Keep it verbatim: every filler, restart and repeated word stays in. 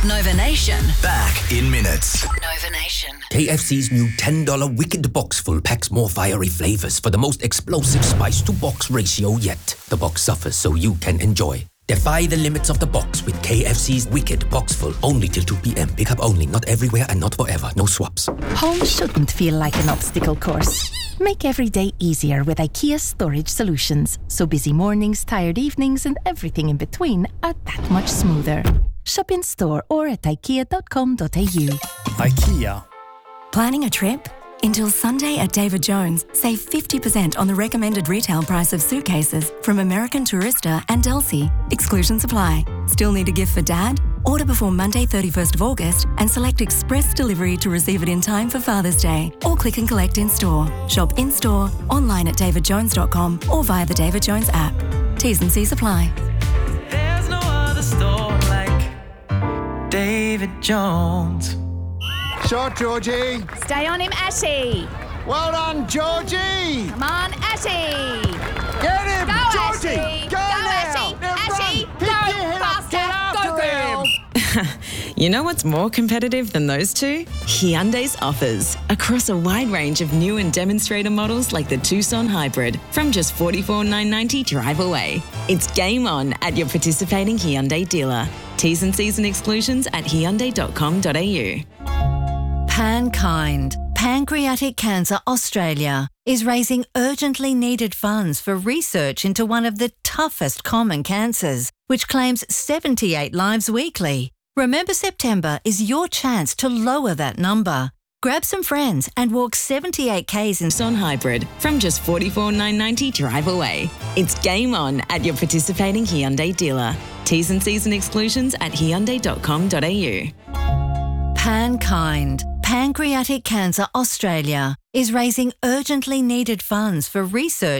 Nova Nation. Back in minutes. Nova Nation. K F C's new ten dollar Wicked Box Full packs more fiery flavors for the most explosive spice to box ratio yet. The box suffers so you can enjoy. Defy the limits of the box with K F C's Wicked Box Full. Only till two p.m. Pick up only, not everywhere and not forever. No swaps. Home shouldn't feel like an obstacle course. Make every day easier with IKEA Storage Solutions. So busy mornings, tired evenings and everything in between are that much smoother. Shop in store or at ikea dot com dot a u. IKEA. Planning a trip? Until Sunday at David Jones, save fifty percent on the recommended retail price of suitcases from American Tourista and Delsey. Exclusions apply. Still need a gift for Dad? Order before Monday thirty-first of August and select express delivery to receive it in time for Father's Day. Or click and collect in-store. Shop in-store, online at david jones dot com or via the David Jones app. T's and C's apply. There's no other store like David Jones. Shot, Georgie. Stay on him, Ashy. Well done, Georgie. Come on, Ashy. Get him, Go, Georgie. Ashy. Go, Go, now. Ashy. Now Ashy, run. go Pick your head up. faster. Get after Go, girl. him. You know what's more competitive than those two? Hyundai's offers. Across a wide range of new and demonstrator models like the Tucson Hybrid from just forty-four thousand nine hundred ninety dollars drive away. It's game on at your participating Hyundai dealer. T's and C's and exclusions at hyundai dot com dot a u. Pankind, Pancreatic Cancer Australia, is raising urgently needed funds for research into one of the toughest common cancers, which claims seventy-eight lives weekly. Remember September is your chance to lower that number. Grab some friends and walk seventy-eight kays in Tucson Hybrid from just forty-four thousand nine hundred ninety dollars drive away. It's game on at your participating Hyundai dealer. T's and C's and exclusions at hyundai dot com dot a u. Pankind, Pancreatic Cancer Australia, is raising urgently needed funds for research